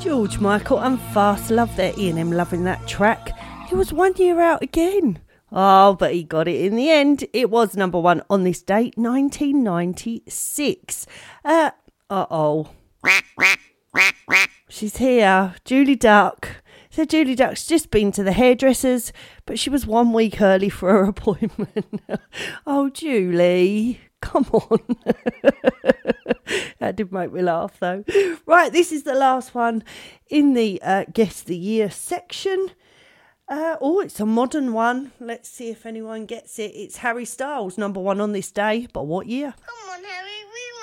George Michael and Fast Love there. Ian, loving that track. It was 1 year out again. Oh, but he got it in the end. It was number one on this date, 1996. Uh-oh. She's here. Julie Duck. So Julie Duck's just been to the hairdressers, but she was 1 week early for her appointment. Oh, Julie. Come on. That did make me laugh, though. Right, this is the last one in the Guess the Year section. It's a modern one. Let's see if anyone gets it. It's Harry Styles, number one on this day. But what year? Come on, Harry, we